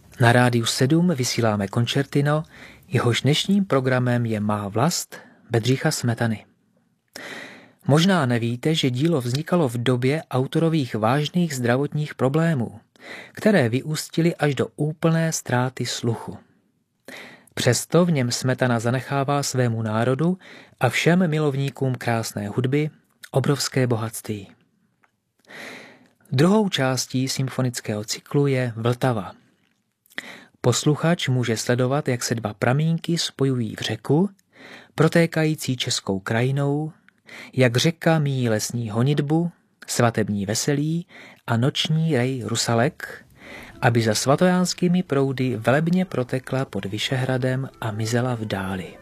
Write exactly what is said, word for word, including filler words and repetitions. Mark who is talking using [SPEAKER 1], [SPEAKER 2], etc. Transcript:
[SPEAKER 1] Na Rádiu sedm vysíláme koncertino, jehož dnešním programem je Má vlast Bedřicha Smetany. Možná nevíte, že dílo vznikalo v době autorových vážných zdravotních problémů, které vyústily až do úplné ztráty sluchu. Přesto v něm Smetana zanechává svému národu a všem milovníkům krásné hudby obrovské bohatství. Druhou částí symfonického cyklu je Vltava. Posluchač může sledovat, jak se dva pramínky spojují v řeku, protékající českou krajinou, jak řeka míjí lesní honitbu, svatební veselí a noční rej Rusalek, aby za svatojánskými proudy velebně protekla pod Vyšehradem a mizela v dáli.